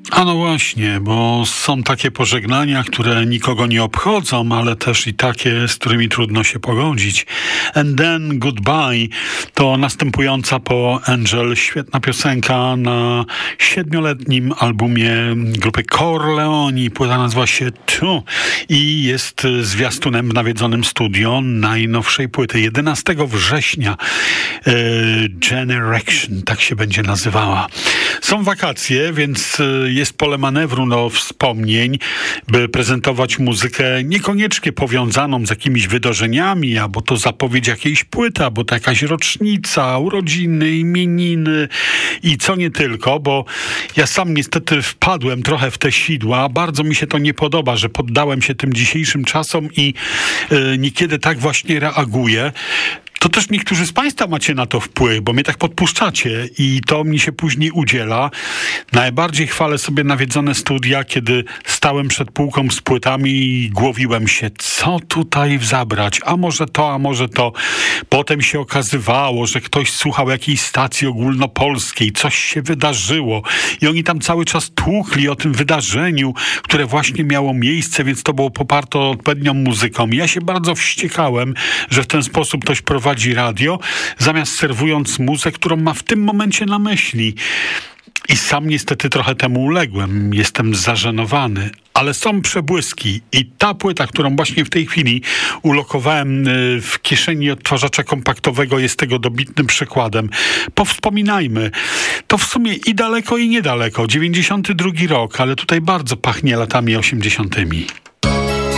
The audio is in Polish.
A no właśnie, bo są takie pożegnania, które nikogo nie obchodzą, ale też i takie, z którymi trudno się pogodzić. And Then Goodbye to następująca po Angel świetna piosenka na 7-letnim albumie grupy Corleone. Płyta nazywa się Two i jest zwiastunem w nawiedzonym studio najnowszej płyty 11 września. Generation, tak się będzie nazywała. Są wakacje, więc jest pole manewru do wspomnień, by prezentować muzykę niekoniecznie powiązaną z jakimiś wydarzeniami, albo to zapowiedź jakiejś płyty, albo to jakaś rocznica, urodziny, imieniny i co nie tylko, bo ja sam niestety wpadłem trochę w te sidła. Bardzo mi się to nie podoba, że poddałem się tym dzisiejszym czasom i niekiedy tak właśnie reaguję. To też niektórzy z Państwa macie na to wpływ, bo mnie tak podpuszczacie i to mi się później udziela. Najbardziej chwalę sobie nawiedzone studia, kiedy stałem przed półką z płytami i głowiłem się, co tutaj zabrać, a może to, a może to. Potem się okazywało, że ktoś słuchał jakiejś stacji ogólnopolskiej, coś się wydarzyło i oni tam cały czas tłukli o tym wydarzeniu, które właśnie miało miejsce, więc to było poparte odpowiednią muzyką. Ja się bardzo wściekałem, że w ten sposób ktoś prowadzi radio, zamiast serwując muzę, którą ma w tym momencie na myśli. I sam niestety trochę temu uległem. Jestem zażenowany. Ale są przebłyski i ta płyta, którą właśnie w tej chwili ulokowałem w kieszeni odtwarzacza kompaktowego, jest tego dobitnym przykładem. Powspominajmy. To w sumie i daleko, i niedaleko. 92 rok, ale tutaj bardzo pachnie latami 80.